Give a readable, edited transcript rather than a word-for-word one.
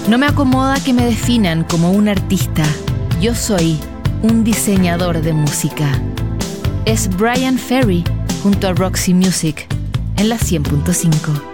No me acomoda que me definan como un artista. Yo soy un diseñador de música. Es Bryan Ferry junto a Roxy Music en la 100.5.